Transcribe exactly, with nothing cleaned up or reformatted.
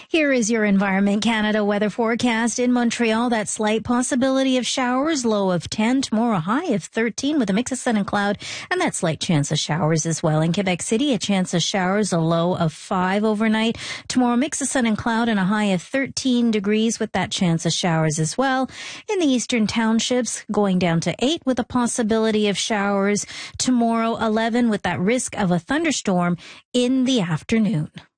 Here is your Environment Canada weather forecast. In Montreal, that slight possibility of showers, low of ten. Tomorrow, a high of thirteen with a mix of sun and cloud, and that slight chance of showers as well. In Quebec City, a chance of showers, a low of five overnight. Tomorrow, mix of sun and cloud and a high of thirteen degrees with that chance of showers as well. In the eastern townships, going down to eight with a possibility of showers. Tomorrow, eleven with that risk of a thunderstorm in the afternoon.